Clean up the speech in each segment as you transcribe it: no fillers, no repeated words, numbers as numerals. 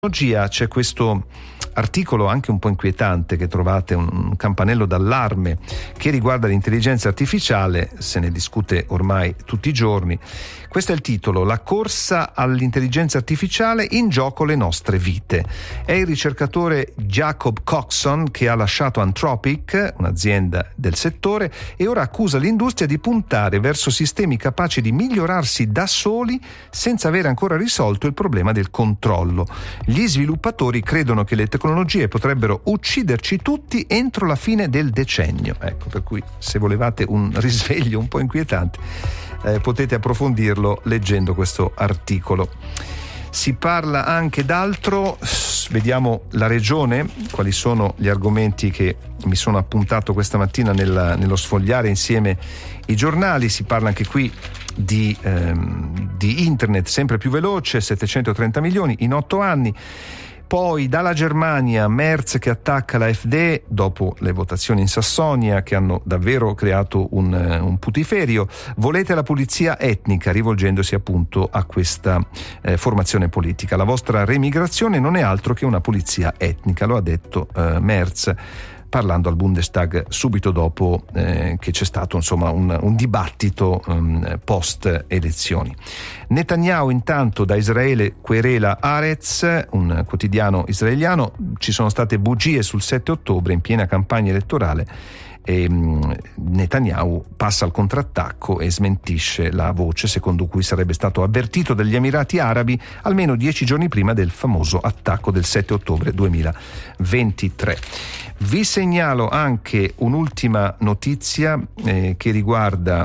C'è questo articolo anche un po' inquietante che trovate, un campanello d'allarme che riguarda l'intelligenza artificiale. Se ne discute ormai tutti i giorni. Questo è il titolo: la corsa all'intelligenza artificiale, in gioco le nostre vite. È il ricercatore Jacob Coxon che ha lasciato Anthropic, un'azienda del settore, e ora accusa l'industria di puntare verso sistemi capaci di migliorarsi da soli senza avere ancora risolto il problema del controllo. Gli sviluppatori credono che le tecnologie potrebbero ucciderci tutti entro la fine del decennio. Ecco, per cui se volevate un risveglio un po' inquietante, potete approfondirlo leggendo questo articolo. Si parla anche d'altro, vediamo la regione, quali sono gli argomenti che mi sono appuntato questa mattina nello sfogliare insieme i giornali. Si parla anche qui di internet sempre più veloce, 730 milioni in 8 anni. Poi dalla Germania, Merz che attacca la AfD dopo le votazioni in Sassonia che hanno davvero creato un putiferio. Volete la pulizia etnica, rivolgendosi appunto a questa formazione politica. La vostra remigrazione non è altro che una pulizia etnica, lo ha detto Merz, parlando al Bundestag subito dopo che c'è stato un dibattito post elezioni. Netanyahu intanto da Israele querela Haaretz, un quotidiano israeliano. Ci sono state bugie sul 7 ottobre in piena campagna elettorale e Netanyahu passa al contrattacco e smentisce la voce secondo cui sarebbe stato avvertito dagli Emirati Arabi almeno 10 giorni prima del famoso attacco del 7 ottobre 2023. Vi segnalo anche un'ultima notizia che riguarda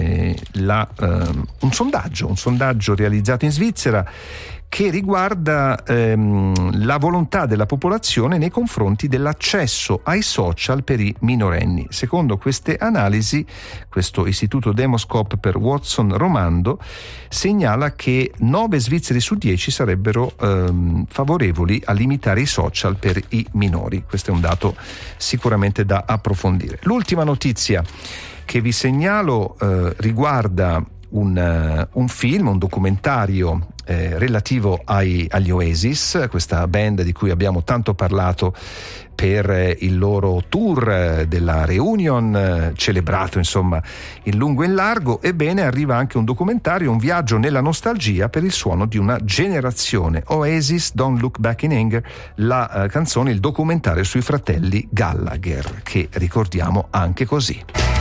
un sondaggio realizzato in Svizzera che riguarda la volontà della popolazione nei confronti dell'accesso ai social per i minorenni. Secondo queste analisi, questo istituto Demoscope per Watson Romando segnala che 9 svizzeri su 10 sarebbero favorevoli a limitare i social per i minori. Questo è un dato sicuramente da approfondire. L'ultima notizia che vi segnalo riguarda un film, un documentario relativo agli Oasis, questa band di cui abbiamo tanto parlato per il loro tour della Reunion, celebrato in lungo e in largo. Ebbene, arriva anche un documentario, un viaggio nella nostalgia per il suono di una generazione. Oasis, Don't Look Back in Anger, la canzone, il documentario sui fratelli Gallagher, che ricordiamo anche così.